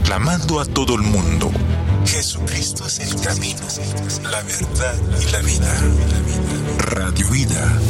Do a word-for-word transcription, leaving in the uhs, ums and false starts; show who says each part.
Speaker 1: proclamando a todo el mundo: Jesucristo es el camino, la verdad y la vida. Radio Vida.